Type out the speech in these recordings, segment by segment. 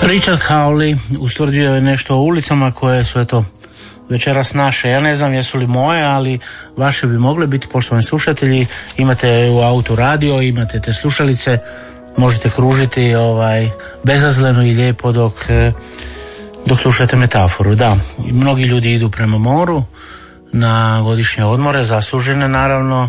Richard Hawley ustvrđuje nešto o ulicama koje su eto večeras naše. Ja ne znam jesu li moje, ali vaše bi mogle biti, poštovani slušatelji. Imate u autu radio, imate te slušalice, možete kružiti bezazleno i lijepo dok slušate metaforu. Da, mnogi ljudi idu prema moru na godišnje odmore, zaslužene naravno,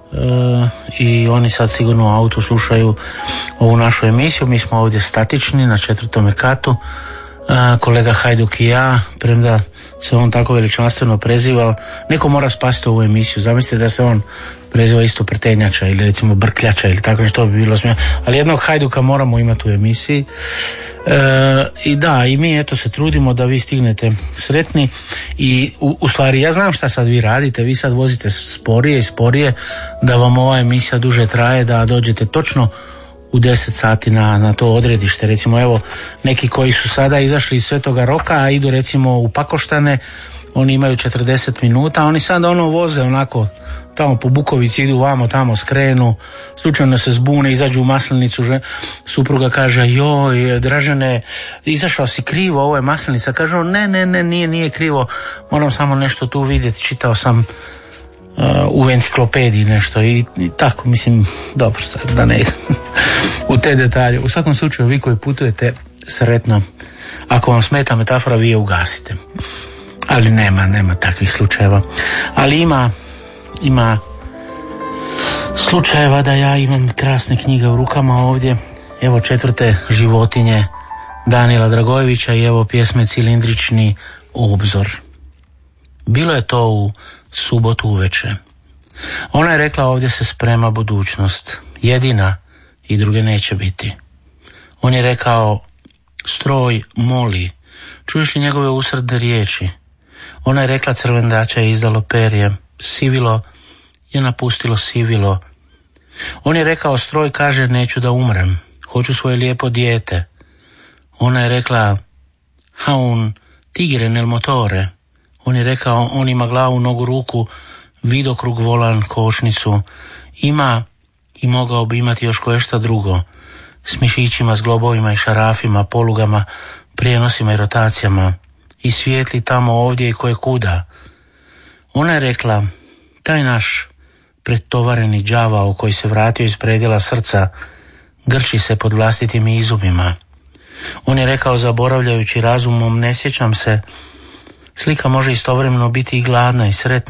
i oni sad sigurno u autu slušaju ovu našu emisiju. Mi smo ovdje statični na 4. katu, kolega Hajduk i ja, premda se on tako veličanstveno preziva, neko mora spasiti ovu emisiju. Zamislite da se on preziva isto Prtenjača ili recimo Brkljača ili tako što bi bilo smiješno, ali jednog Hajduka moramo imati u emisiji. I da, i mi eto se trudimo da vi stignete sretni i u stvari ja znam šta sad vi radite, vi sad vozite sporije i sporije da vam ova emisija duže traje, da dođete točno u 10 sati na to odredište. Recimo evo neki koji su sada izašli iz Svetoga Roka, a idu recimo u Pakoštane, oni imaju 40 minuta, oni sad voze onako tamo po Bukovici, idu vamo tamo, skrenu, slučajno se zbune, izađu u Maslenicu, supruga kaže joj Dražene, izašao si krivo, ovo je Maslenica. Kaže on ne, nije krivo, moram samo nešto tu vidjeti, čitao sam u enciklopediji nešto i tako, mislim, dobro sad da ne u te detalje. U svakom slučaju vi koji putujete sretno, ako vam smeta metafora vi je ugasite, ali nema takvih slučajeva. Ali ima slučajeva da ja imam krasne knjige u rukama ovdje. Evo 4. životinje Danila Dragojevića i evo pjesme Cilindrični obzor. Bilo je to u subotu uveče. Ona je rekla ovdje se sprema budućnost, jedina i druge neće biti. On je rekao stroj moli, čuješ li njegove usredne riječi? Ona je rekla crvendača je izdalo perje, sivilo je napustilo sivilo. On je rekao stroj kaže neću da umrem, hoću svoje lijepo dijete. Ona je rekla haun tigre nel motore. On je rekao on ima glavu, nogu, ruku, vidokrug, volan, kočnicu. Ima i mogao bi imati još koješta drugo, s mišićima, s globovima i šarafima, polugama, prijenosima i rotacijama. I svijetli tamo ovdje i koje kuda. Ona je rekla taj naš pretovareni đavao koji se vratio iz predjela srca grči se pod vlastitim izumima. On je rekao zaboravljajući razumom ne sjećam se, slika može istovremeno biti i gladna i sretna.